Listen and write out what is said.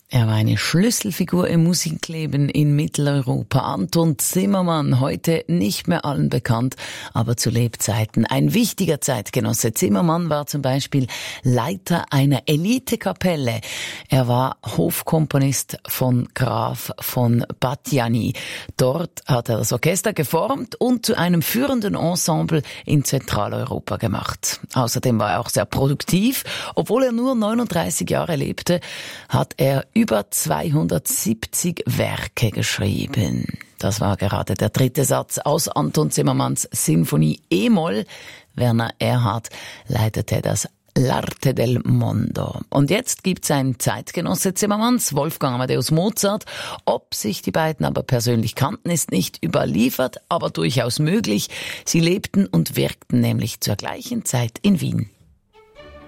Er war eine Schlüsselfigur im Musikleben in Mitteleuropa. Anton Zimmermann, heute nicht mehr allen bekannt, aber zu Lebzeiten ein wichtiger Zeitgenosse. Zimmermann war zum Beispiel Leiter einer Elitekapelle. Er war Hofkomponist von Graf von Battiani. Dort hat er das Orchester geformt und zu einem führenden Ensemble in Zentraleuropa gemacht. Außerdem war er auch sehr produktiv. Obwohl er nur 39 Jahre lebte, hat er über 270 Werke geschrieben. Das war gerade der dritte Satz aus Anton Zimmermanns Sinfonie E-Moll. Werner Erhard leitete das L'arte del mondo. Und jetzt gibt's einen Zeitgenosse Zimmermanns, Wolfgang Amadeus Mozart. Ob sich die beiden aber persönlich kannten, ist nicht überliefert, aber durchaus möglich. Sie lebten und wirkten nämlich zur gleichen Zeit in Wien.